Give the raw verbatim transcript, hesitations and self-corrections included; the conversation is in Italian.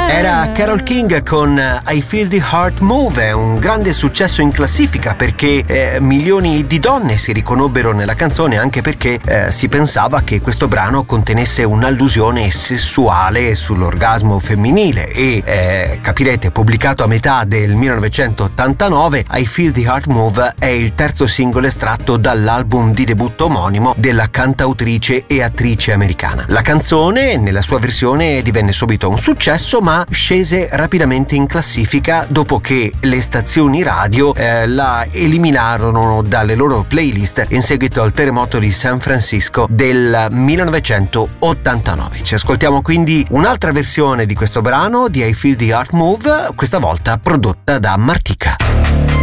Era Carole King con I Feel the Heart Move, un grande successo in classifica perché eh, milioni di donne si riconobbero nella canzone, anche perché eh, si pensava che questo brano contenesse un'allusione sessuale sull'orgasmo femminile e eh, capirete, pubblicato a metà del millenovecentottantanove, I Feel the Heart Move è il terzo singolo estratto dall'album di debutto omonimo della cantautrice e attrice americana. La canzone nella sua versione divenne subito un successo, ma scese rapidamente in classifica dopo che le stazioni radio eh, la eliminarono dalle loro playlist in seguito al terremoto di San Francisco del millenovecentottantanove. Ci ascoltiamo quindi un'altra versione di questo brano di I Feel the Heart Move, questa volta prodotta da Martika.